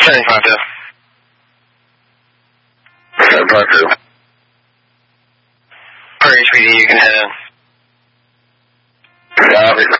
752. 752. For HPD, you can head in. Copy.